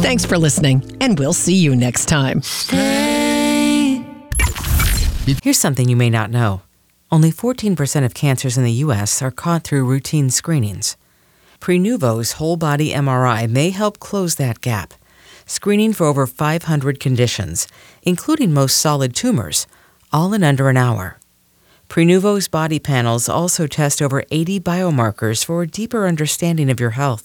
Thanks for listening, and we'll see you next time. Here's something you may not know. Only 14% of cancers in the U.S. are caught through routine screenings. Prenuvo's whole-body MRI may help close that gap, screening for over 500 conditions, including most solid tumors, all in under an hour. Prenuvo's body panels also test over 80 biomarkers for a deeper understanding of your health.